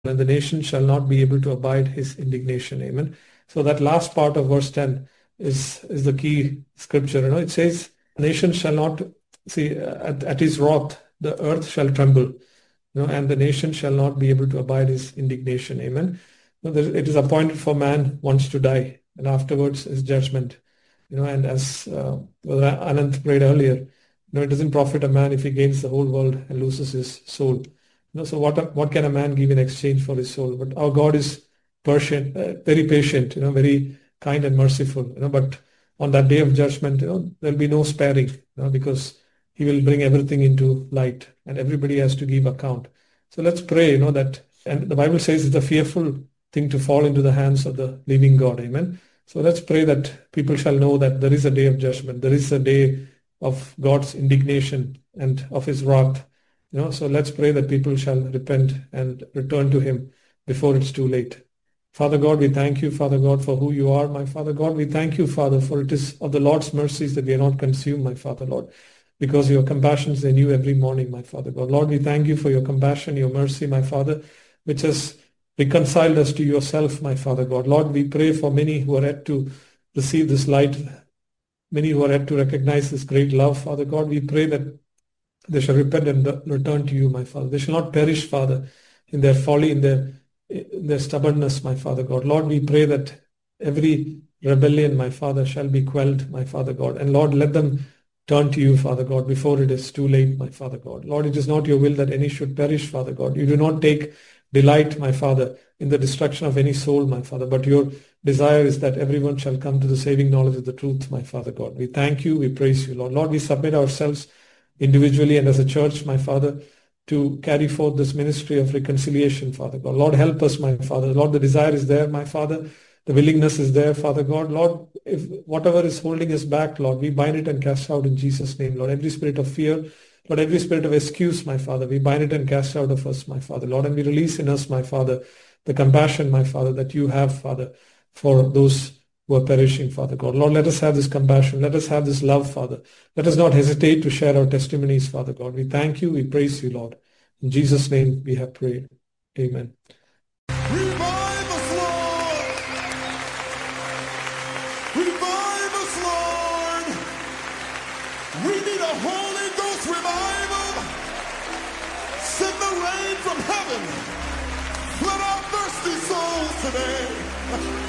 and the nation shall not be able to abide his indignation. Amen. So that last part of verse 10 is the key scripture. It says, nation shall not see at his wrath, the earth shall tremble, and the nation shall not be able to abide his indignation. Amen. It is appointed for man once to die, and afterwards is judgment. And as Brother Anand prayed earlier, it doesn't profit a man if he gains the whole world and loses his soul. So what can a man give in exchange for his soul? But our God is patient, very patient, very kind and merciful. But on that day of judgment, there'll be no sparing, because he will bring everything into light, and everybody has to give account. So let's pray, that, and the Bible says it's a fearful thing to fall into the hands of the living God. Amen. So let's pray that people shall know that there is a day of judgment. There is a day of God's indignation and of his wrath. So let's pray that people shall repent and return to him before it's too late. Father God, we thank you, Father God, for who you are, my Father God. We thank you, Father, for it is of the Lord's mercies that we are not consumed, my Father, Lord, because your compassions they new every morning, my Father God. Lord, we thank you for your compassion, your mercy, my Father, which has reconciled us to yourself, my Father God. Lord, we pray for many who are yet to receive this light, many who are yet to recognize this great love, Father God. We pray that they shall repent and return to you, my Father. They shall not perish, Father, in their folly, in their stubbornness, my Father God. Lord, we pray that every rebellion, my Father, shall be quelled, my Father God. And Lord, let them turn to you, Father God, before it is too late, my Father God. Lord, it is not your will that any should perish, Father God. You do not take delight, my Father, in the destruction of any soul, my Father, but your desire is that everyone shall come to the saving knowledge of the truth, my Father God. We thank you, we praise you, Lord. Lord, we submit ourselves individually and as a church, my Father, to carry forth this ministry of reconciliation, Father God. Lord, help us, my Father. Lord, the desire is there, my Father. The willingness is there, Father God. Lord, if whatever is holding us back, Lord, we bind it and cast out in Jesus' name, Lord. Every spirit of fear, Lord, every spirit of excuse, my Father, we bind it and cast out of us, my Father, Lord, and we release in us, my Father, the compassion, my Father, that you have, Father, for those who are perishing, Father God. Lord, let us have this compassion. Let us have this love, Father. Let us not hesitate to share our testimonies, Father God. We thank you. We praise you, Lord. In Jesus' name we have prayed. Amen. Revive us, Lord! Revive us, Lord! We need a Holy Ghost revival. Send the rain from heaven. Flood our thirsty souls today.